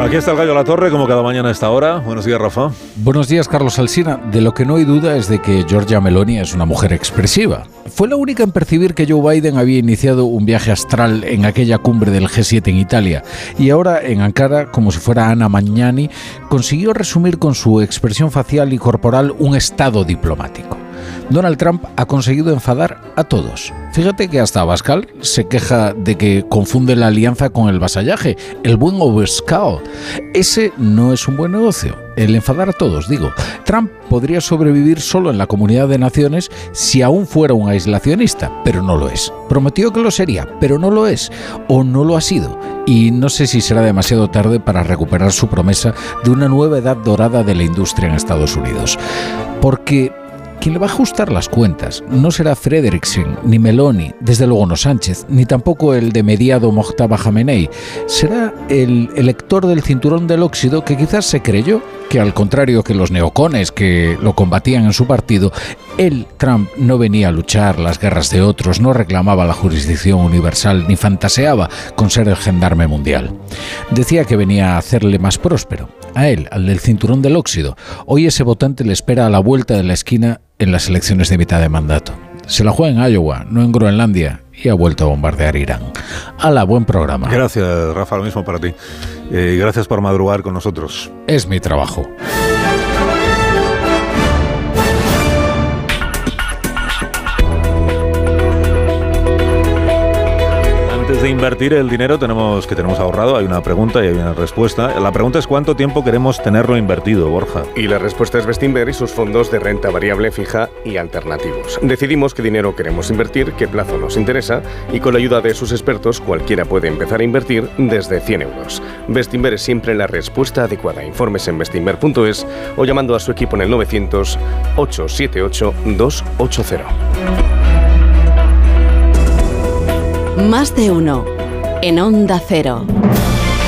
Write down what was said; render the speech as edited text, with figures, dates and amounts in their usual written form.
Aquí está el Gallo a la Torre, como cada mañana a esta hora. Buenos días, Rafa. Buenos días, Carlos Alsina. De lo que no hay duda es de que Giorgia Meloni es una mujer expresiva. Fue la única en percibir que Joe Biden había iniciado un viaje astral en aquella cumbre del G7 en Italia. Y ahora, en Ankara, como si fuera Anna Magnani, consiguió resumir con su expresión facial y corporal un estado diplomático. Donald Trump ha conseguido enfadar a todos. Fíjate que hasta Abascal se queja de que confunde la alianza con el vasallaje, el buen overscout. Ese no es un buen negocio, el enfadar a todos, digo. Trump podría sobrevivir solo en la Comunidad de Naciones si aún fuera un aislacionista, pero no lo es. Prometió que lo sería, pero no lo es, o no lo ha sido. Y no sé si será demasiado tarde para recuperar su promesa de una nueva edad dorada de la industria en Estados Unidos. Porque quien le va a ajustar las cuentas no será Frederiksen, ni Meloni, desde luego no Sánchez, ni tampoco el de mediado Mojtaba Jamenei. Será el elector del cinturón del óxido que quizás se creyó que, al contrario que los neocones que lo combatían en su partido, él, Trump, no venía a luchar las guerras de otros, no reclamaba la jurisdicción universal, ni fantaseaba con ser el gendarme mundial. Decía que venía a hacerle más próspero. A él, al del cinturón del óxido. Hoy ese votante le espera a la vuelta de la esquina en las elecciones de mitad de mandato. Se la juega en Iowa, no en Groenlandia, y ha vuelto a bombardear Irán. ¡Hala, buen programa! Gracias, Rafa, lo mismo para ti. Gracias por madrugar con nosotros. Es mi trabajo. Antes de invertir el dinero que tenemos ahorrado, hay una pregunta y hay una respuesta. La pregunta es ¿cuánto tiempo queremos tenerlo invertido, Borja? Y la respuesta es Bestinver y sus fondos de renta variable fija y alternativos. Decidimos qué dinero queremos invertir, qué plazo nos interesa y con la ayuda de sus expertos cualquiera puede empezar a invertir desde 100 euros. Bestinver es siempre la respuesta adecuada. Informes en bestinver.es o llamando a su equipo en el 900 878 280. Más de uno en Onda Cero.